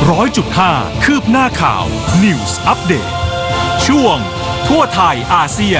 100.5 คืบหน้าข่าว News Update ช่วงทั่วไทยอาเซียน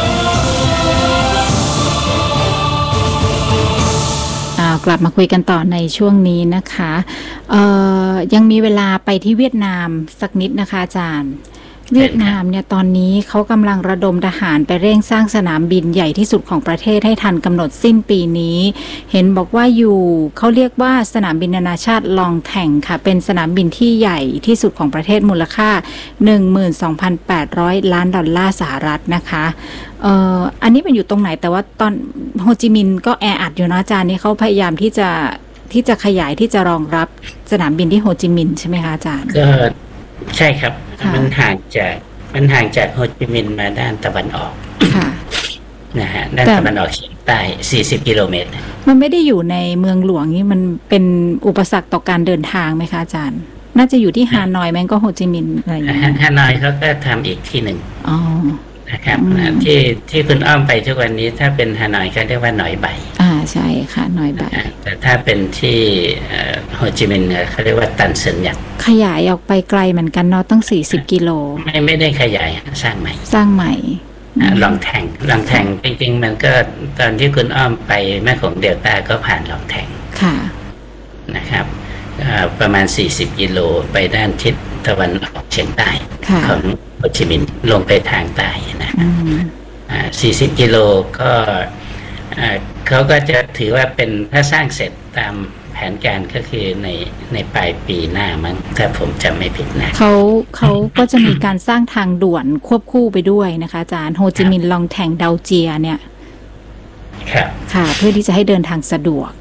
กลับมาคุยกันต่อในช่วงนี้นะคะยังมีเวลาไปที่เวียดนามสักนิดนะคะอาจารย์เวียดนามเนี่ยตอนนี้เขากำลังระดมทหารไปเร่งสร้างสนามบินใหญ่ที่สุดของประเทศให้ทันกำหนดสิ้นปีนี้เห็นบอกว่าอยู่เขาเรียกว่าสนามบินนานาชาติลองแท่งค่ะเป็นสนามบินที่ใหญ่ที่สุดของประเทศมูลค่า 12,800 ล้านดอลลาร์สหรัฐนะคะอันนี้เป็นอยู่ตรงไหนแต่ว่าตอนโฮจิมินห์ก็แออัดอยู่นะอาจารย์นี่เขาพยายามที่จะขยายที่จะรองรับสนามบินที่โฮจิมินห์ใช่ไหมคะอาจารย์ก็ใช่ครับมันห่างจากโฮจิมินห์มาด้านตะวันออกนะฮะด้านตะวันออกเฉียงใต้40 กิโลเมตรมันไม่ได้อยู่ในเมืองหลวงนี่มันเป็นอุปสรรคต่อการเดินทางไหมคะอาจารย์น่าจะอยู่ที่ฮานอยแม้ก็โฮจิมินห์อะไรอย่างเงี้ยฮานอยเขาก็ทำอีกที่หนึ่งนะครับที่คุณอ้อมไปทุกวันนี้ถ้าเป็นฮานอยเขาเรียกว่าหนอยใบใช่ค่ะหนอยใบแต่ถ้าเป็นที่โฮจิมินห์เขาเรียกว่าตันเซินหยักขยายออกไปไกลเหมือนกันเนาะตั้ง40 กิโลไม่ได้ขยายสร้างใหม่ลองแทงจริงๆมันก็ตอนที่คุณอ้อมไปแม่ของเดลต้าก็ผ่านลองแทงค่ะนะครับประมาณ40 กิโลไปด้านทิศตะวันออกเฉียงใต้ของโฮจิมินห์ลงไปทางใต้นะ40 กิโลก็เขาก็จะถือว่าเป็นถ้าสร้างเสร็จตามแผนการก็คือในปลายปีหน้ามั้งถ้าผมจำไม่ผิดนะเขาก็จะมีการสร้างทางด่วนควบคู่ไปด้วยนะคะอาจารย์โฮจิมินห์ลองแทงเดาเจียเนี่ยครับค่ะเพื่อที่จะให้เดินทางสะดวก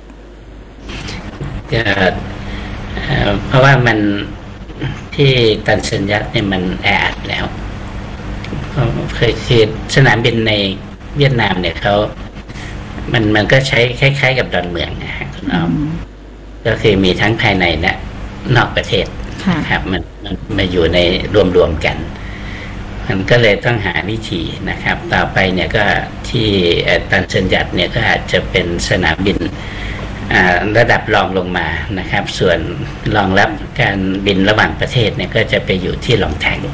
เพราะว่ามันที่ตันเซินยักษ์เนี่ยมันแออัดแล้วคือสนามบินในเวียดนามเนี่ยมันก็ใช้คล้ายๆกับดอนเมืองนะฮะคุณอ้อมก็คือมีทั้งภายในและนอกประเทศนะครับมันมาอยู่ในรวมกันมันก็เลยต้องหาวิธีนะครับต่อไปเนี่ยก็ที่ตันเซินยักษ์เนี่ยก็อาจจะเป็นสนามบินระดับรองลงมานะครับส่วนรองรับการบินระหว่างประเทศเนี่ยก็จะไปอยู่ที่ลองแทง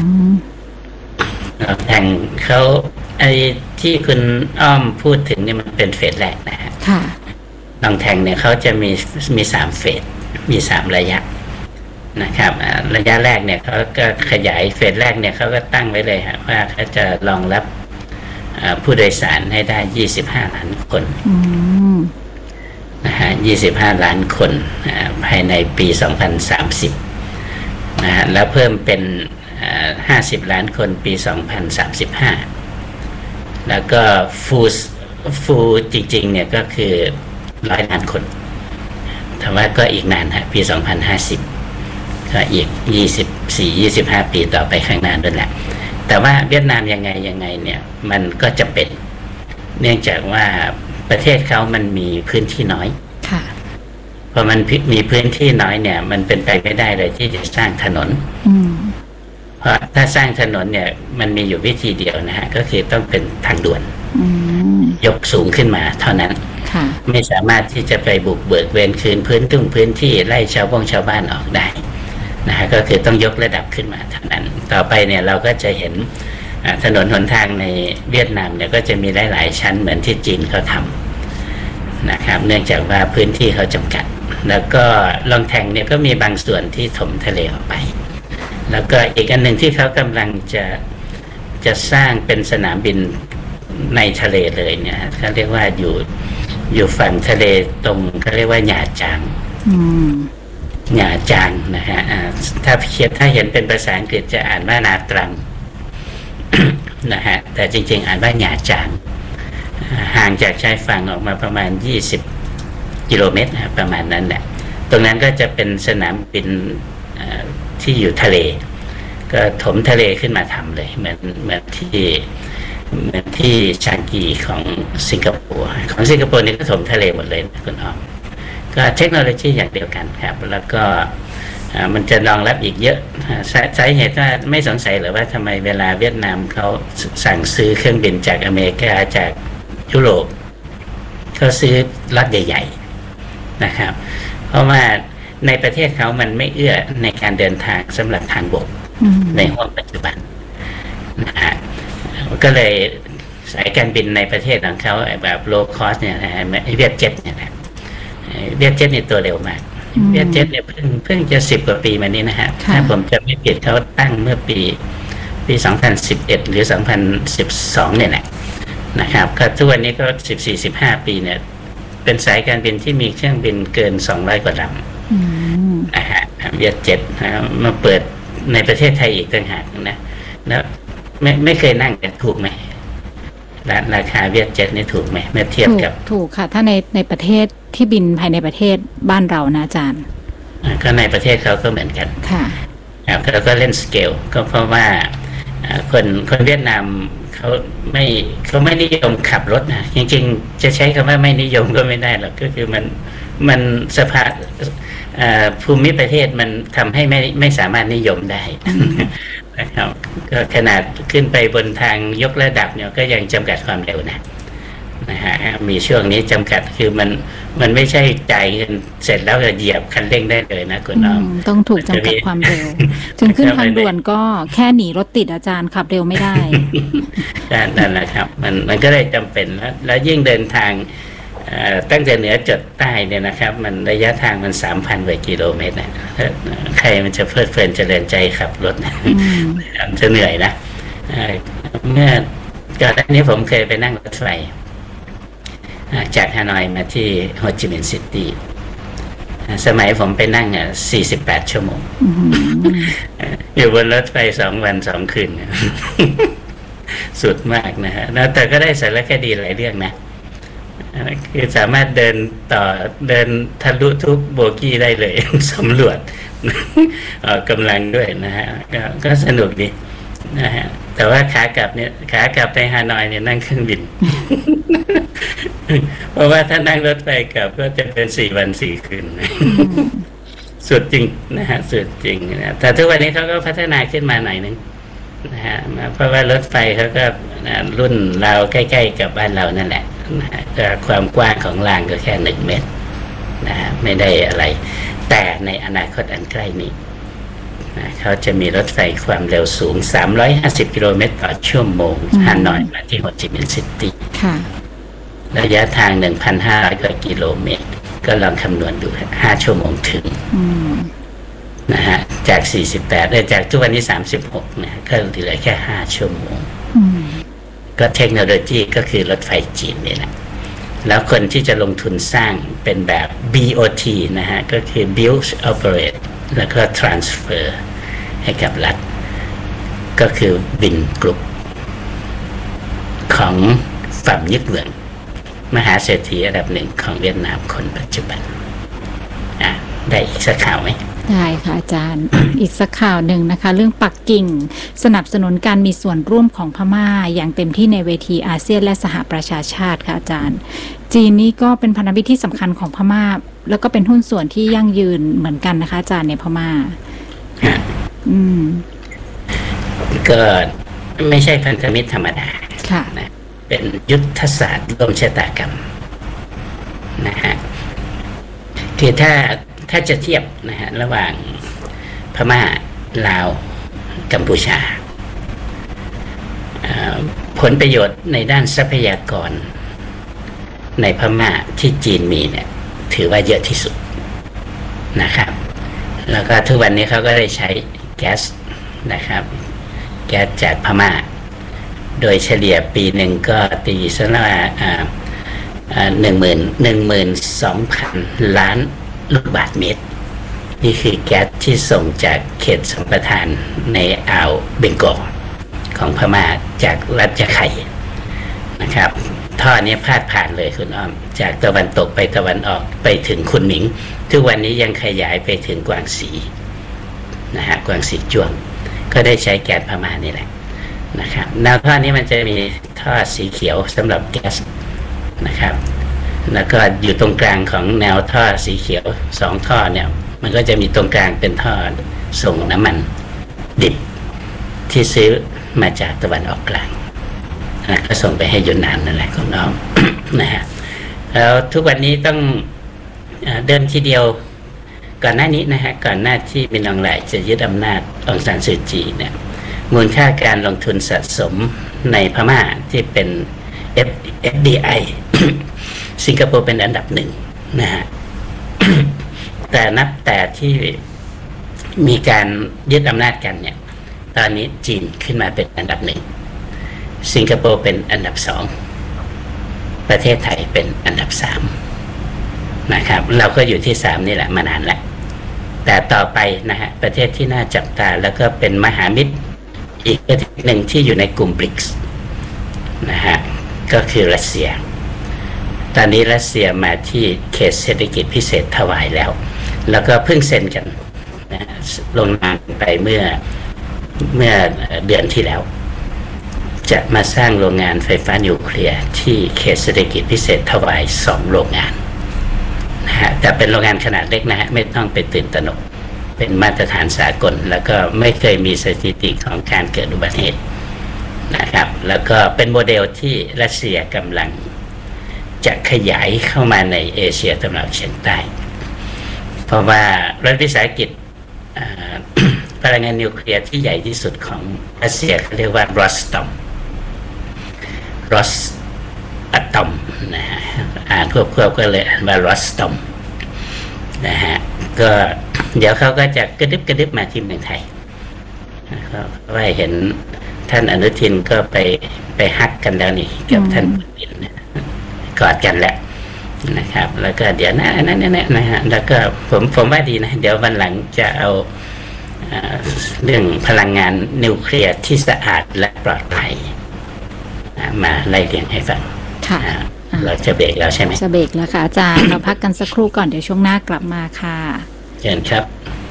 ลองแทงเขาไอ้ที่คุณอ้อมพูดถึงเนี่ยมันเป็นเฟสแรกนะฮะลองแทงเนี่ยเขาจะมี3เฟสมี3ระยะนะครับระยะแรกเนี่ยเขาก็ขยายเฟสแรกเนี่ยเขาก็ตั้งไว้เลยฮะว่าเขาจะรองรับผู้โดยสารให้ได้25 ล้านคนนะฮะ25 ล้านคนภายในปี2030นะฮะแล้วเพิ่มเป็น50 ล้านคนปี2035แล้วก็ฟูจริงๆเนี่ยก็คือ100 ล้านคนแต่ว่าก็อีกนานฮะปี2050ก็อีก24-25 ปีต่อไปข้างหน้าด้วยแหละแต่ว่าเวียดนามยังไงเนี่ยมันก็จะเป็นเนื่องจากว่าประเทศเขามันมีพื้นที่น้อยพอมันมีพื้นที่น้อยเนี่ยมันเป็นไปไม่ได้เลยที่จะสร้างถนนเพราะถ้าสร้างถนนเนี่ยมันมีอยู่วิธีเดียวนะฮะก็คือต้องเป็นทางด่วนยกสูงขึ้นมาเท่านั้นไม่สามารถที่จะไปบุกเบิกเวรคืนพื้นที่ไล่ชาวบ้านออกได้นะฮะก็คือต้องยกระดับขึ้นมาเท่านั้นต่อไปเนี่ยเราก็จะเห็นถนนหนทางในเวียดนามเนี่ยก็จะมีหลายๆชั้นเหมือนที่จีนเขาทำนะครับเนื่องจากว่าพื้นที่เขาจำกัดแล้วก็ลองแทงเนี่ยก็มีบางส่วนที่ถมทะเลออกไปแล้วก็อีกอันหนึ่งที่เขากำลังจะสร้างเป็นสนามบินในทะเลเลยเนี่ยเขาเรียกว่าอยู่ฝั่งทะเลตรงเขาเรียกว่าหย่าจางหย่าจางนะฮะถ้าเห็นเป็นภาษาอังกฤษจะอ่านว่านาตรังนะฮะแต่จริงๆอ่านว่าหย่าจางห่างจากชายฝั่งออกมาประมาณ20 กิโลเมตรนะประมาณนั้นแหละตรงนั้นก็จะเป็นสนามบินที่อยู่ทะเลก็ถมทะเลขึ้นมาทำเลยเหมือนที่ชางกีของสิงคโปร์นี่ก็ถมทะเลหมดเลยคุณอ้อมก็เทคโนโลยีอย่างเดียวกันครับแล้วก็มันจะรองรับอีกเยอะสาเหตุว่าไม่สงสัยหรือว่าทำไมเวลาเวียดนามเขาสั่งซื้อเครื่องบินจากอเมริกาจากยุโรปเขาซื้อล็อตใหญ่ๆนะครับเพราะว่าในประเทศเขามันไม่เอื้อในการเดินทางสำหรับทางบกในห้วงปัจจุบันนะฮะก็เลยสายการบินในประเทศของเขาแบบโลคอสเนี่ยนะเวียดเจ็ตเนี่ยนะเวียดเจ็ตนี่ตัวเร็วมากเวียดเจ็ตเนี่ยเพิ่งจะ10 กว่าปีมานี้นะฮะถ้าผมจะไม่ผิดเขาตั้งเมื่อปี2011หรือ2012เนี่ยแหละนะครับก็ทุกวันนี้ก็14-15 ปีเนี่ยเป็นสายการบินที่มีเครื่องบินเกิน200 กว่าลำนะฮะเวียดเจ็ตนะมาเปิดในประเทศไทยอีกต่างหากนะแล้วไม่เคยนั่งแต่ถูกไหมราคาเวียดเจ็ตนี่ถูกไหมเมื่อเทียบกับถูกค่ะถ้าในประเทศที่บินภายในประเทศบ้านเรานะอาจารย์ก็ในประเทศเขาก็เหมือนกันค่ะแล้วก็เล่นสเกลก็เพราะว่าคนเวียดนามเขาไม่นิยมขับรถนะจริงๆจะใช้คำว่าไม่นิยมก็ไม่ได้หรอกก็คือมันสภาพภูมิประเทศมันทำให้ไม่สามารถนิยมได้นะครับก็ขนาดขึ้นไปบนทางยกระดับเนี่ยก็ยังจำกัดความเร็วนะฮะมีช่วงนี้จำกัดคือมันไม่ใช่จ่ายเงินเสร็จแล้วจะเหยียบคันเร่งได้เลยนะคุณน้องต้องถูกจำกัดความเร็วถึงขึ้นทางด่วนก็แค่หนีรถติดอาจารย์ขับเร็วไม่ได้นั่นแหละครับมันก็เลยจำเป็นแล้วยิ่งเดินทางตั้งแต่เหนือจดใต้เนี่ยนะครับมันระยะทางมัน 3,000 กว่ากิโลเมตรนะใครมันจะเพลิดเพลินเจริญใจขับรถจะเหนื่อยนะเมื่อก่อนหน้านี้ผมเคยไปนั่งรถไฟจากฮานอยมาที่โฮจิมินห์ซิตี้สมัยผมไปนั่ง48 ชั่วโมงอยู่บนรถไฟ2 วัน 2 คืนสุดมากนะฮะแล้วแต่ก็ได้สารคดีหลายเรื่องนะคือสามารถเดินทะลุทุกโบกี้ได้เลยสำรวจกำลังด้วยนะฮะก็สนุกดีนะฮะแต่ว่าขากลับไปฮานอยเนี่ยนั่งเครื่องบินเพราะว่าถ้านั่งรถไฟกลับก็จะเป็น4 วัน 4 คืนสุดจริงนะฮะสุดจริงนะแต่ทุกวันนี้เขาก็พัฒนาขึ้นมาหน่อยนึงนะฮะเพราะว่ารถไฟเขาก็รุ่นเราใกล้ๆกับบ้านเรานั่นแหละนะฮะความกว้างของรางก็แค่1 เมตรนะฮะไม่ได้อะไรแต่ในอนาคตอันใกล้นี้เขาจะมีรถไฟความเร็วสูง350 กิโลเมตรต่อชั่วโมงฮานอยมาที่โฮจิมินห์ซิตี้ระยะทาง 1,500 กว่ากิโลเมตรก็ลองคำนวณดู5 ชั่วโมงถึงนะฮะจาก48จากทุกวันนี้36นะก็เหลือแค่5 ชั่วโมงก็เทคโนโลยีก็คือรถไฟจีนนี่แหละแล้วคนที่จะลงทุนสร้างเป็นแบบ BOT นะฮะก็คือ Build Operate แล้วก็ Transfer ให้กับรัฐก็คือบินกรุ๊ปของฝั่งยึกเหวินมหาเศรษฐีอันดับ 1ของเวียดนามคนปัจจุบันได้อีกสักข่าวไหมได้ค่ะอาจารย์ อีกสักข่าวหนึ่งนะคะเรื่องปักกิ่งสนับสนุนการมีส่วนร่วมของพม่าอย่างเต็มที่ในเวทีอาเซียนและสหประชาชาติค่ะอาจารย์จีนนี่ก็เป็นพันธมิตรที่สำคัญของพม่าแล้วก็เป็นหุ้นส่วนที่ยั่งยืนเหมือนกันนะคะอาจารย์ในพม่าก็ไม่ใช่พันธมิตรธรรมดาค่ะนะเป็นยุทธศาสตร์ร่วมชะตากรรมนะฮะคือถ้าจะเทียบนะฮะระหว่างพม่าลาวกัมพูชาผลประโยชน์ในด้านทรัพยากรในพม่าที่จีนมีเนี่ยถือว่าเยอะที่สุดนะครับแล้วก็ทุกวันนี้เขาก็ได้ใช้แก๊สนะครับแก๊สจากพม่าโดยเฉลี่ยปีหนึ่งก็ตีซะว่า12,000 ล้านลูกบาศก์เมตรนี่คือแก๊สที่ส่งจากเขตสัมปทานในอ่าวเบงกอลของพม่าจากรัฐยะไข่นะครับท่อนี้พาดผ่านเลยคุณอ้อมจากตะวันตกไปตะวันออกไปถึงคุนหมิงทุกวันนี้ยังขยายไปถึงกวางสีนะฮะกวางสีจ้วงก็ได้ใช้แก๊สพม่านี่แหละนะครับแนวท่อนี้มันจะมีท่อสีเขียวสำหรับแก๊สนะครับแล้วก็อยู่ตรงกลางของแนวท่อสีเขียว2 ท่อเนี่ยมันก็จะมีตรงกลางเป็นท่อส่งน้ำมันดิบที่ซื้อมาจากตะวันออกกลางก็ส่งไปให้ยูนนานนั่นแหละคุณน้อง นะฮะแล้วทุกวันนี้ต้องเดินทีเดียวก่อนหน้านี้นะฮะก่อนหน้าที่มินอองหลายจะยึดอำนาจองซานซูจีเนี่ยมูลค่าการลงทุนสะสมในพม่าที่เป็น FDI สิงคโปร์เป็นอันดับหนึ่งนะฮะ แต่นับแต่ที่มีการยึดอำนาจกันเนี่ยตอนนี้จีนขึ้นมาเป็นอันดับหนึ่งสิงคโปร์เป็นอันดับสองประเทศไทยเป็นอันดับสามนะครับเราก็อยู่ที่สามนี่แหละมานานแล้วแต่ต่อไปนะฮะประเทศที่น่าจับตาแล้วก็เป็นมหามิตรอีกประเทศหนึ่งที่อยู่ในกลุ่ม BRICS นะฮะก็คือรัสเซียตอนนี้รัสเซียมาที่เขตเศรษฐกิจพิเศษถวายแล้วก็เพิ่งเซ็นกันนะลงนามไปเมื่อเดือนที่แล้วจะมาสร้างโรงงานไฟฟ้านิวเคลียร์ที่เขตเศรษฐกิจพิเศษถวาย2โรงงานนะฮะแต่เป็นโรงงานขนาดเล็กนะฮะไม่ต้องไปตื่นตระหนกเป็นมาตรฐานสากลแล้วก็ไม่เคยมีสถิติของการเกิดอุบัติเหตุนะครับแล้วก็เป็นโมเดลที่รัสเซียกำลังจะขยายเข้ามาในเอเชียตะวันออกเฉียงใต้เพราะว่ารัฐวิสาหกิจพลังงานนิวเคลียร์ที่ใหญ่ที่สุดของรัสเซียเขาเรียกว่ารอสตอมนะฮะอ่านควบก็เลยอ่านว่ารอสตอมนะฮะก็เดี๋ยวเขาก็จะกระดึบมาที่เมืองไทยว่าเห็นท่านอนุทินก็ไปฮักกันแล้วนี่กับท่านปูตินกอดกันแล้วนะครับแล้วก็เดี๋ยวนั่นนะฮะแล้วก็ผมว่าดีนะเดี๋ยววันหลังจะเอาเรื่องพลังงานนิวเคลียร์ที่สะอาดและปลอดภัยมาไล่เรียงให้ฟังค่ะเราจะเบรกแล้วใช่ไหมจะเบรกแล้วค่ะอาจารย์เราพักกันสักครู่ก่อนเดี๋ยวช่วงหน้ากลับมาค่ะเชิญครับ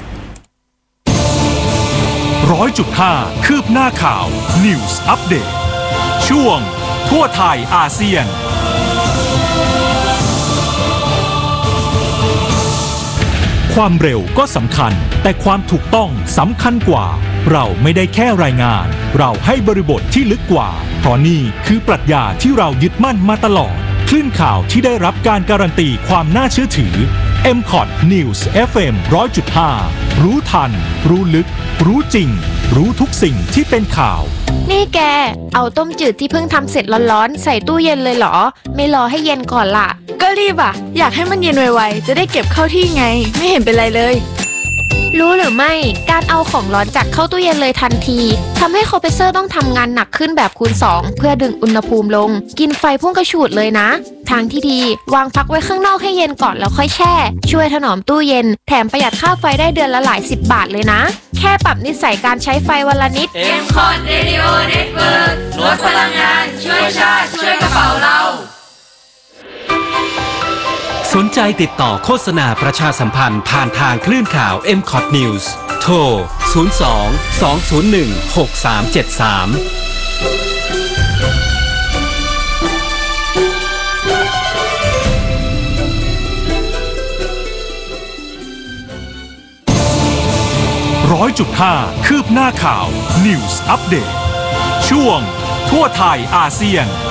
100.5 คืบหน้าข่าว News Update ช่วงทั่วไทยอาเซียนความเร็วก็สำคัญแต่ความถูกต้องสำคัญกว่าเราไม่ได้แค่รายงานเราให้บริบทที่ลึกกว่าเพราะนี่คือปรัชญาที่เรายึดมั่นมาตลอดคลื่นข่าวที่ได้รับการการันตีความน่าเชื่อถือ MCOT News FM 100.5 รู้ทันรู้ลึกรู้จริงรู้ทุกสิ่งที่เป็นข่าวนี่แกเอาต้มจืดที่เพิ่งทำเสร็จร้อนๆใส่ตู้เย็นเลยเหรอไม่รอให้เย็นก่อนล่ะก็รีบอ่ะอยากให้มันเย็นไวๆจะได้เก็บเข้าที่ไงไม่เห็นเป็นไรเลยรู้หรือไม่การเอาของร้อนจากเข้าตู้เย็นเลยทันทีทำให้คอมเพรสเซอร์ต้องทำงานหนักขึ้นแบบคูณ2เพื่อดึงอุณหภูมิลงกินไฟพุ่งกระฉูดเลยนะทางที่ดีวางพักไว้ข้างนอกให้เย็นก่อนแล้วค่อยแช่ช่วยถนอมตู้เย็นแถมประหยัดค่าไฟได้เดือนละหลาย10 บาทเลยนะแค่ปรับนิสัยการใช้ไฟวันละนิด MCOT Radio Network ลดพลังงานช่วยชาติช่วยกระเป๋าเราสนใจติดต่อโฆษณาประชาสัมพันธ์ผ่านทางคลื่นข่าว MCOT News โทร 100.5 คืบหน้าข่าว News Update ช่วงทั่วไทยอาเซียน